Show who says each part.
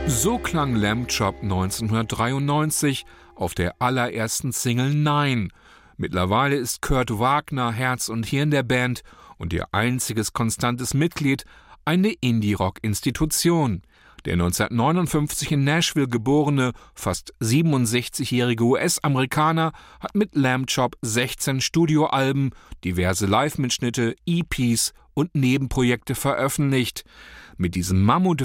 Speaker 1: So klang Lamb Chop 1993 auf der allerersten Single Nein. Mittlerweile ist Kurt Wagner Herz und Hirn der Band und ihr einziges konstantes Mitglied eine Indie-Rock-Institution. Der 1959 in Nashville geborene, fast 67-jährige US-Amerikaner hat mit Lamb Chop 16 Studioalben, diverse Live-Mitschnitte, EPs und Nebenprojekte veröffentlicht. Mit diesem Mammut